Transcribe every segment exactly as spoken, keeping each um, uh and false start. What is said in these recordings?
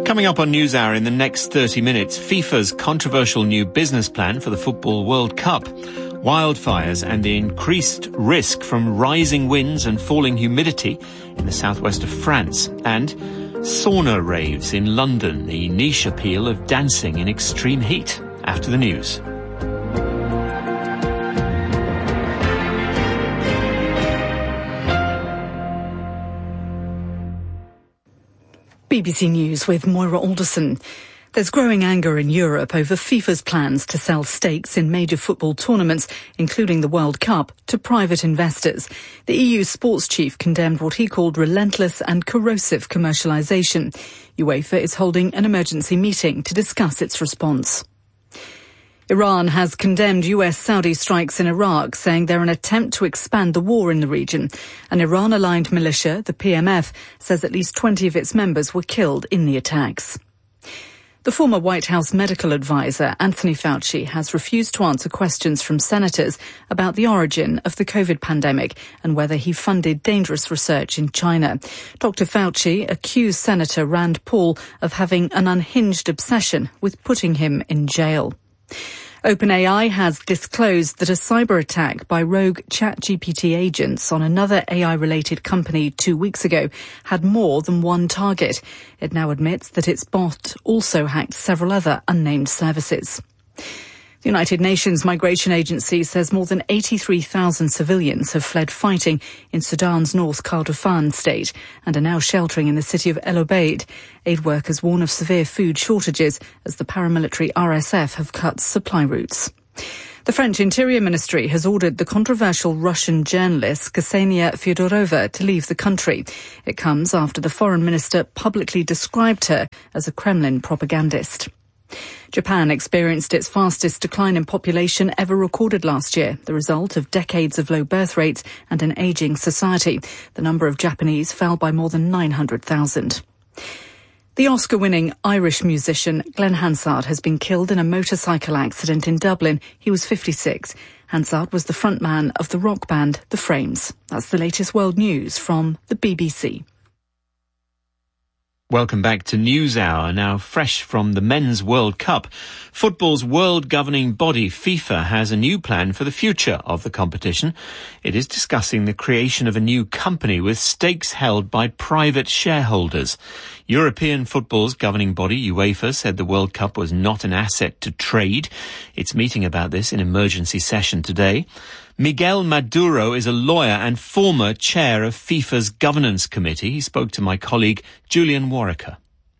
Coming up on NewsHour in the next thirty minutes, FIFA's controversial new business plan for the Football World Cup, wildfires and the increased risk from rising winds and falling humidity in the southwest of France, and sauna raves in London, the niche appeal of dancing in extreme heat. After the news. B B C News with Moira Alderson. There's growing anger in Europe over FIFA's plans to sell stakes in major football tournaments, including the World Cup, to private investors. The E U sports chief condemned what he called relentless and corrosive commercialisation. UEFA is holding an emergency meeting to discuss its response. Iran has condemned U S-Saudi strikes in Iraq, saying they're an attempt to expand the war in the region. An Iran-aligned militia, the P M F, says at least twenty of its members were killed in the attacks. The former White House medical advisor, Anthony Fauci, has refused to answer questions from senators about the origin of the COVID pandemic and whether he funded dangerous research in China. Doctor Fauci accused Senator Rand Paul of having an unhinged obsession with putting him in jail. OpenAI has disclosed that a cyber attack by rogue ChatGPT agents on another A I-related company two weeks ago had more than one target. It now admits that its bot also hacked several other unnamed services. The United Nations Migration Agency says more than eighty-three thousand civilians have fled fighting in Sudan's North Kordofan state and are now sheltering in the city of El Obeid. Aid workers warn of severe food shortages as the paramilitary R S F have cut supply routes. The French Interior Ministry has ordered the controversial Russian journalist Ksenia Fyodorova to leave the country. It comes after the foreign minister publicly described her as a Kremlin propagandist. Japan experienced its fastest decline in population ever recorded last year, the result of decades of low birth rates and an ageing society. The number of Japanese fell by more than nine hundred thousand. The Oscar-winning Irish musician Glenn Hansard has been killed in a motorcycle accident in Dublin. He was fifty-six. Hansard was the frontman of the rock band The Frames. That's the latest world news from the B B C. Welcome back to NewsHour, now fresh from the Men's World Cup. Football's world governing body, FIFA, has a new plan for the future of the competition. It is discussing the creation of a new company with stakes held by private shareholders. European football's governing body, UEFA, said the World Cup was not an asset to trade. It's meeting about this in emergency session today. Miguel Maduro is a lawyer and former chair of FIFA's governance committee. He spoke to my colleague Julian Warwicker.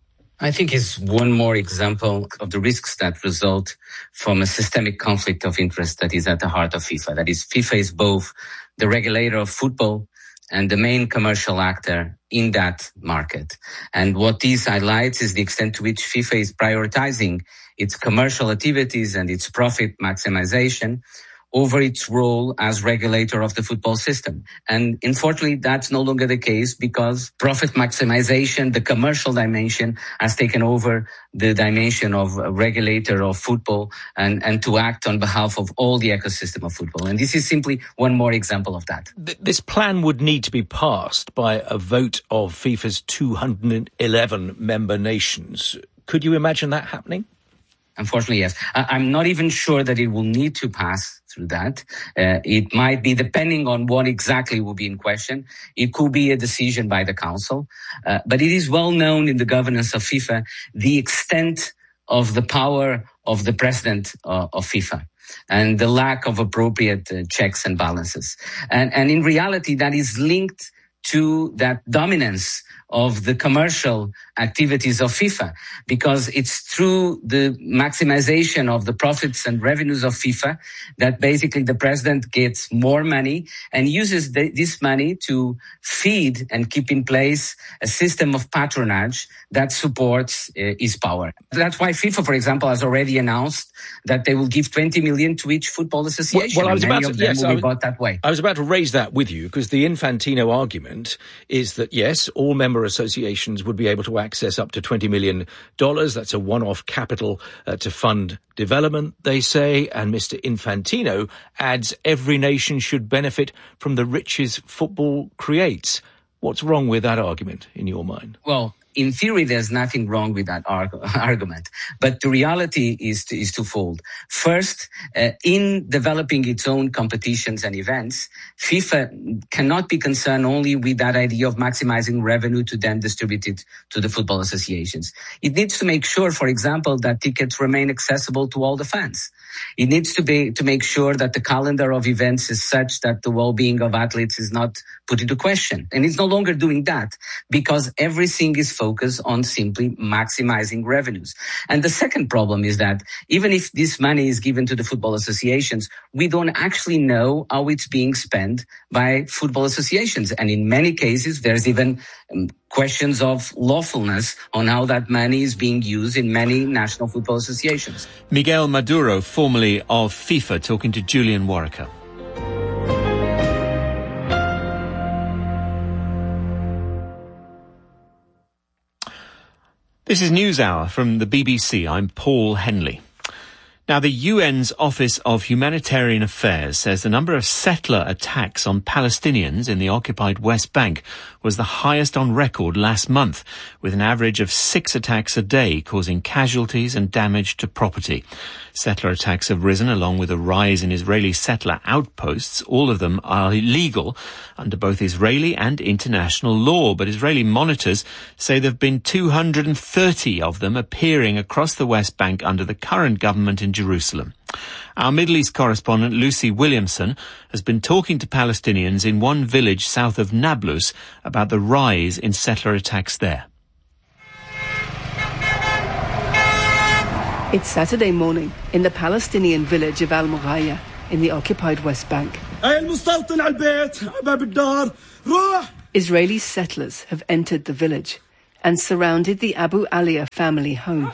I think it's one more example of the risks that result from a systemic conflict of interest that is at the heart of FIFA. That is, FIFA is both the regulator of football and the main commercial actor in that market. And what this highlights is the extent to which FIFA is prioritizing its commercial activities and its profit maximization over its role as regulator of the football system. And unfortunately, that's no longer the case because profit maximization, the commercial dimension, has taken over the dimension of a regulator of football and, and to act on behalf of all the ecosystem of football. And this is simply one more example of that. This plan would need to be passed by a vote of FIFA's two hundred eleven member nations. Could you imagine that happening? Unfortunately, yes. I'm not even sure that it will need to pass through that. Uh, it might be, depending on what exactly will be in question, it could be a decision by the Council. Uh, but it is well known in the governance of FIFA the extent of the power of the president uh, of FIFA and the lack of appropriate uh, checks and balances. And, and in reality, that is linked to that dominance of the commercial activities of FIFA, because it's through the maximization of the profits and revenues of FIFA that basically the president gets more money and uses the, this money to feed and keep in place a system of patronage that supports uh, his power. That's why FIFA, for example, has already announced that they will give twenty million to each football association. Well, well I was about to, yes, will I be was, bought that way. I was about to raise that with you because the Infantino argument is that, yes, all member associations would be able to access up to twenty million dollars. That's a one-off capital uh, to fund development, they say. And Mister Infantino adds every nation should benefit from the riches football creates. What's wrong with that argument in your mind? Well, in theory, there's nothing wrong with that arg- argument. But the reality is, is twofold. First, uh, in developing its own competitions and events, FIFA cannot be concerned only with that idea of maximizing revenue to then distribute it to the football associations. It needs to make sure, for example, that tickets remain accessible to all the fans. It needs to be to make sure that the calendar of events is such that the well-being of athletes is not put into question. And it's no longer doing that because everything is focused on simply maximizing revenues. And the second problem is that even if this money is given to the football associations, we don't actually know how it's being spent by football associations. And in many cases, there's even um, questions of lawfulness on how that money is being used in many national football associations. Miguel Maduro, formerly of FIFA, talking to Julian Warwicker. This is NewsHour from the B B C. I'm Paul Henley. Now, the U N's Office of Humanitarian Affairs says the number of settler attacks on Palestinians in the occupied West Bank was the highest on record last month, with an average of six attacks a day, causing casualties and damage to property. Settler attacks have risen along with a rise in Israeli settler outposts. All of them are illegal under both Israeli and international law, but Israeli monitors say there have been two hundred thirty of them appearing across the West Bank under the current government in Jerusalem. Our Middle East correspondent Lucy Williamson has been talking to Palestinians in one village south of Nablus about the rise in settler attacks there. It's Saturday morning in the Palestinian village of Al-Mughaya in the occupied West Bank. Israeli settlers have entered the village and surrounded the Abu Alia family home,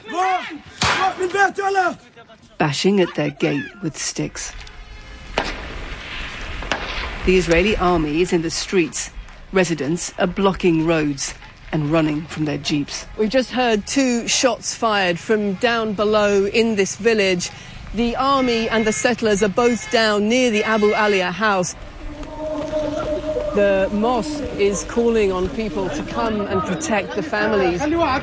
bashing at their gate with sticks. The Israeli army is in the streets. Residents are blocking roads and running from their jeeps. We've just heard two shots fired from down below in this village. The army and the settlers are both down near the Abu Alia house. The mosque is calling on people to come and protect the families.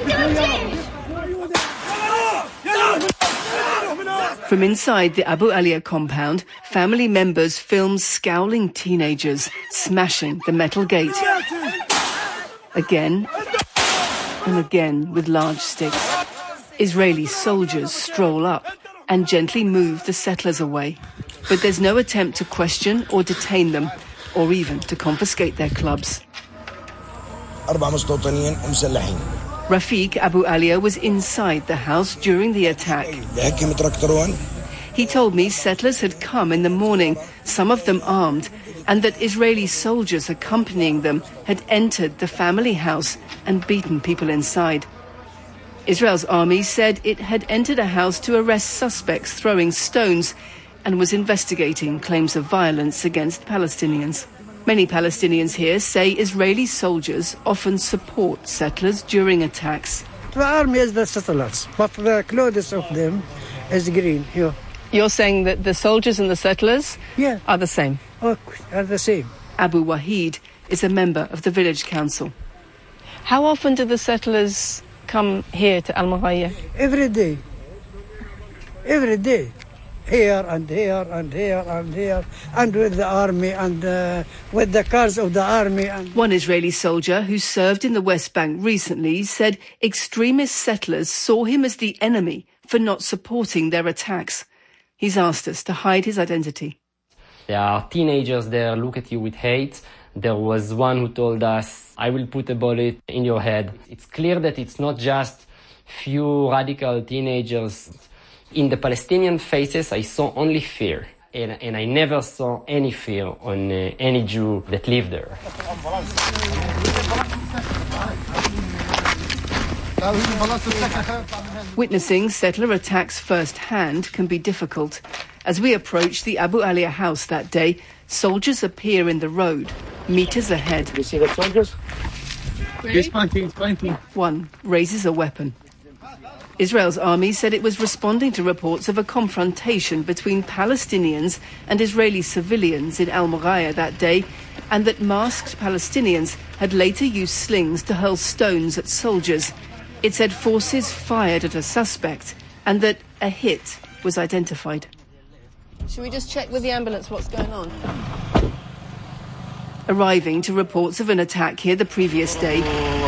From inside the Abu Alia compound, family members film scowling teenagers smashing the metal gate. Again and again with large sticks. Israeli soldiers stroll up and gently move the settlers away. But there's no attempt to question or detain them, or even to confiscate their clubs. Rafiq Abu Alia was inside the house during the attack. He told me settlers had come in the morning, some of them armed, and that Israeli soldiers accompanying them had entered the family house and beaten people inside. Israel's army said it had entered a house to arrest suspects throwing stones and was investigating claims of violence against Palestinians. Many Palestinians here say Israeli soldiers often support settlers during attacks. The army is the settlers, but the clothes of them is green. Yeah. You're saying that the soldiers and the settlers yeah. are the same? Oh, are the same. Abu Wahid is a member of the village council. How often do the settlers come here to Al-Mughaya? Every day. Every day. Here and here and here and here, and with the army and uh, with the cars of the army. And one Israeli soldier who served in the West Bank recently said extremist settlers saw him as the enemy for not supporting their attacks. He's asked us to hide his identity. There are teenagers there look at you with hate. There was one who told us, I will put a bullet in your head. It's clear that it's not just few radical teenagers. In the Palestinian faces, I saw only fear, and, and I never saw any fear on uh, any Jew that lived there. Witnessing settler attacks firsthand can be difficult. As we approach the Abu Alia house that day, soldiers appear in the road, meters ahead. You see the soldiers? He's pointing, he's pointing. One raises a weapon. Israel's army said it was responding to reports of a confrontation between Palestinians and Israeli civilians in Al-Mughaya that day, and that masked Palestinians had later used slings to hurl stones at soldiers. It said forces fired at a suspect and that a hit was identified. Should we just check with the ambulance what's going on? Arriving to reports of an attack here the previous day,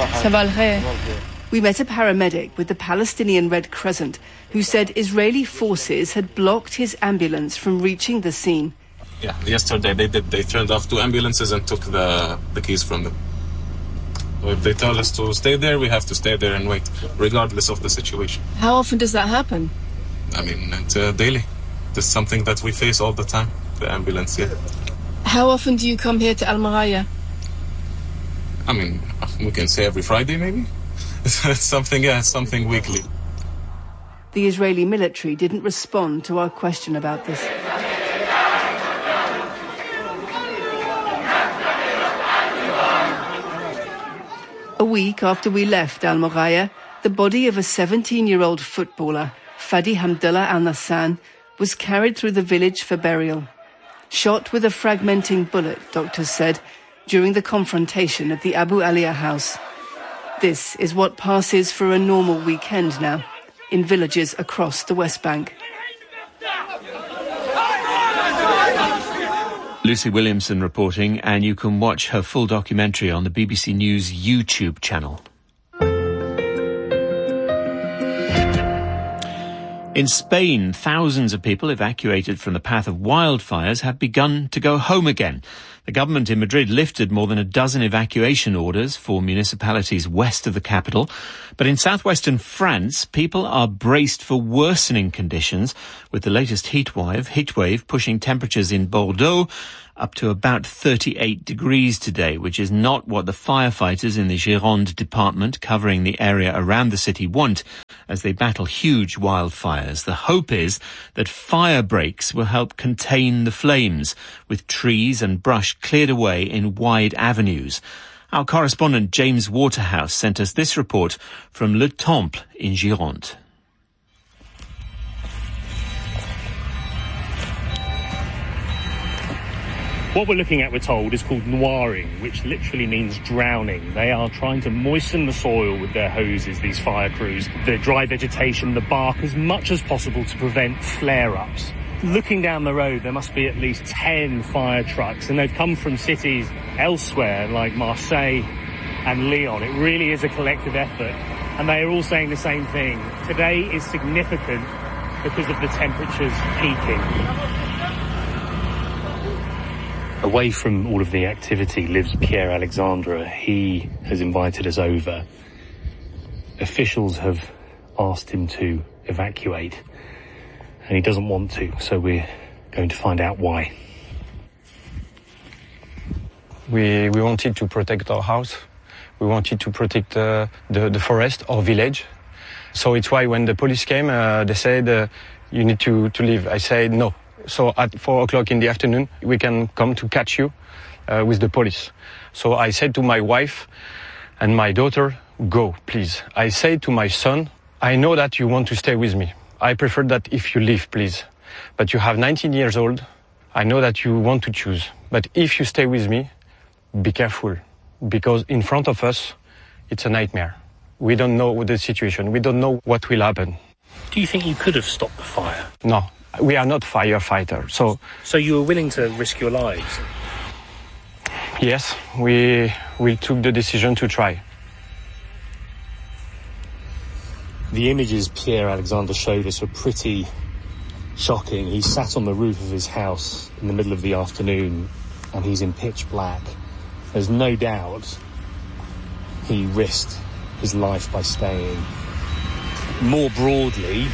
we met a paramedic with the Palestinian Red Crescent who said Israeli forces had blocked his ambulance from reaching the scene. Yeah, yesterday they did. They turned off two ambulances and took the, the keys from them. So if they tell us to stay there, we have to stay there and wait, regardless of the situation. How often does that happen? I mean, it's uh, daily. It's something that we face all the time, the ambulance, yeah. How often do you come here to Al Maraya? I mean, we can say every Friday, maybe? It's something, yeah, something weekly. The Israeli military didn't respond to our question about this. A week after we left Al Maraya, the body of a seventeen-year-old footballer, Fadi Hamdallah Al-Nassan, was carried through the village for burial. Shot with a fragmenting bullet, doctors said, during the confrontation at the Abu Aliyah house. This is what passes for a normal weekend now, in villages across the West Bank. Lucy Williamson reporting, and you can watch her full documentary on the B B C News YouTube channel. In Spain, thousands of people evacuated from the path of wildfires have begun to go home again. The government in Madrid lifted more than a dozen evacuation orders for municipalities west of the capital. But in southwestern France, people are braced for worsening conditions, with the latest heatwave, heatwave pushing temperatures in Bordeaux up to about thirty-eight degrees today, which is not what the firefighters in the Gironde department covering the area around the city want as they battle huge wildfires. The hope is that fire breaks will help contain the flames, with trees and brush cleared away in wide avenues. Our correspondent James Waterhouse sent us this report from Le Temple in Gironde. What we're looking at, we're told, is called noiring, which literally means drowning. They are trying to moisten the soil with their hoses, these fire crews, the dry vegetation, the bark, as much as possible to prevent flare-ups. Looking down the road, there must be at least ten fire trucks, and they've come from cities elsewhere, like Marseille and Lyon. It really is a collective effort, and they are all saying the same thing. Today is significant because of the temperatures peaking. Away from all of the activity lives Pierre Alexandre. He has invited us over. Officials have asked him to evacuate, and he doesn't want to, so we're going to find out why. We, we wanted to protect our house. We wanted to protect uh, the, the forest, our village. So it's why when the police came, uh, they said, uh, you need to, to leave. I said no. So at four o'clock in the afternoon, we can come to catch you uh, with the police. So I said to my wife and my daughter, go, please. I said to my son, I know that you want to stay with me. I prefer that if you leave, please. But you have nineteen years old. I know that you want to choose. But if you stay with me, be careful. Because in front of us, it's a nightmare. We don't know the situation. We don't know what will happen. Do you think you could have stopped the fire? No. We are not firefighters, so... So you were willing to risk your lives? Yes, we, we took the decision to try. The images Pierre Alexandre showed us were pretty shocking. He sat on the roof of his house in the middle of the afternoon, and he's in pitch black. There's no doubt he risked his life by staying. More broadly,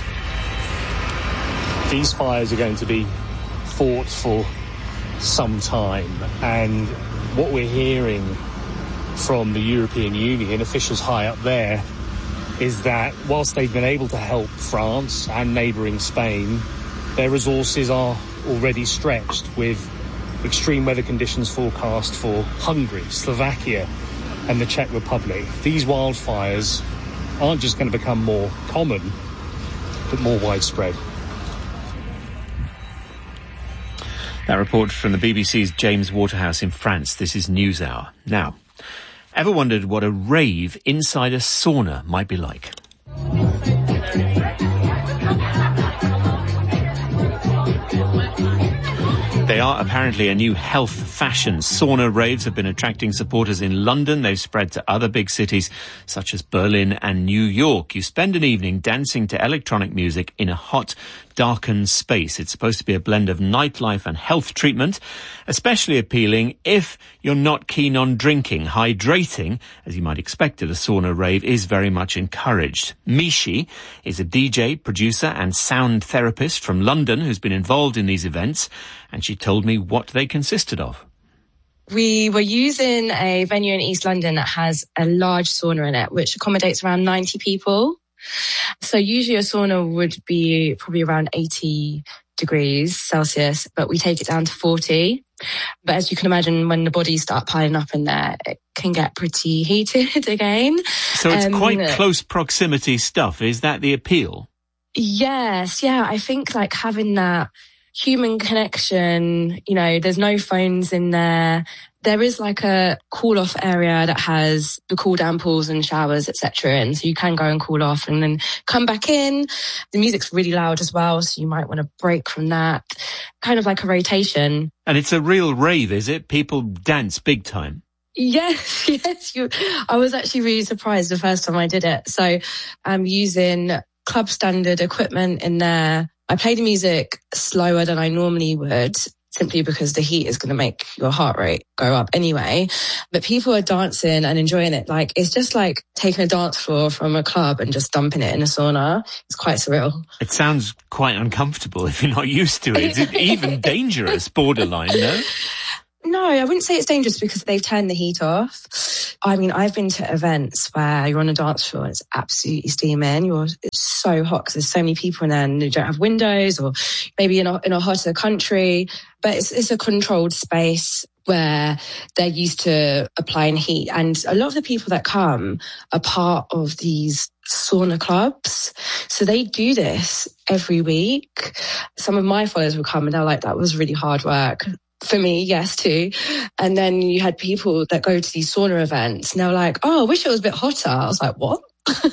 these fires are going to be fought for some time, and what we're hearing from the European Union, officials high up there, is that whilst they've been able to help France and neighbouring Spain, their resources are already stretched, with extreme weather conditions forecast for Hungary, Slovakia and the Czech Republic. These wildfires aren't just going to become more common, but more widespread. That report from the B B C's James Waterhouse in France. This is NewsHour. Now, ever wondered what a rave inside a sauna might be like? They are apparently a new health fashion. Sauna raves have been attracting supporters in London. They've spread to other big cities such as Berlin and New York. You spend an evening dancing to electronic music in a hot, darkened space. It's supposed to be a blend of nightlife and health treatment, especially appealing if you're not keen on drinking. Hydrating, as you might expect at a sauna rave, is very much encouraged. Mishi is a D J, producer and sound therapist from London who's been involved in these events, and she told me what they consisted of. We were using a venue in East London that has a large sauna in it, which accommodates around ninety people. So usually a sauna would be probably around eighty degrees Celsius, but we take it down to forty. But as you can imagine, when the bodies start piling up in there, it can get pretty heated again. So it's um, quite close proximity stuff. Is that the appeal? Yes, yeah. I think like having that human connection, you know, there's no phones in there. There is like a cool-off area that has the cool-down pools and showers, et cetera. And so you can go and cool off and then come back in. The music's really loud as well, so you might want to break from that. Kind of like a rotation. And it's a real rave, is it? People dance big time. Yes, yes. You, I was actually really surprised the first time I did it. So I'm using club standard equipment in there. I play the music slower than I normally would, simply because the heat is going to make your heart rate go up anyway. But people are dancing and enjoying it. Like, it's just like taking a dance floor from a club and just dumping it in a sauna. It's quite surreal. It sounds quite uncomfortable if you're not used to it. Is it even dangerous, borderline, no? No, I wouldn't say it's dangerous because they've turned the heat off. I mean, I've been to events where you're on a dance floor and it's absolutely steaming. You're, it's so hot because there's so many people in there and you don't have windows, or maybe in a, in a hotter country. But it's, it's a controlled space where they're used to applying heat. And a lot of the people that come are part of these sauna clubs. So they do this every week. Some of my followers will come and they're like, that was really hard work. For me, yes, too. And then you had people that go to these sauna events and they're like, oh, I wish it was a bit hotter. I was like, what?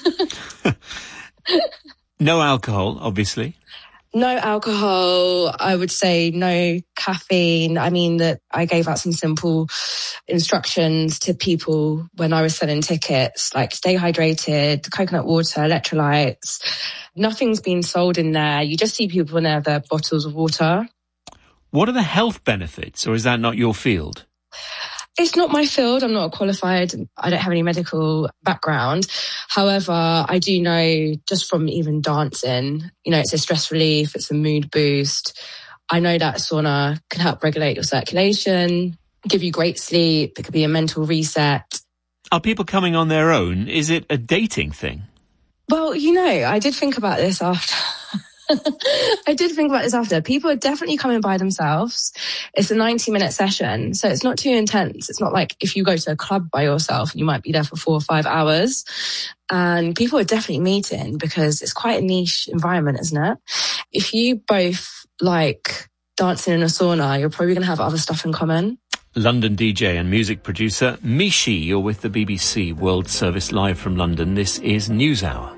No alcohol, obviously. No alcohol. I would say no caffeine. I mean, that I gave out some simple instructions to people when I was selling tickets, like stay hydrated, coconut water, electrolytes. Nothing's been sold in there. You just see people in there with their bottles of water. What are the health benefits, or is that not your field? It's not my field. I'm not qualified. I don't have any medical background. However, I do know just from even dancing, you know, it's a stress relief, it's a mood boost. I know that sauna can help regulate your circulation, give you great sleep. It could be a mental reset. Are people coming on their own? Is it a dating thing? Well, you know, I did think about this after. I did think about this after. People are definitely coming by themselves. It's a ninety minute session, so it's not too intense. It's not like if you go to a club by yourself, you might be there for four or five hours. And people are definitely meeting because it's quite a niche environment, isn't it? If you both like dancing in a sauna, you're probably going to have other stuff in common. London D J and music producer Mishi, you're with the B B C World Service live from London. This is NewsHour.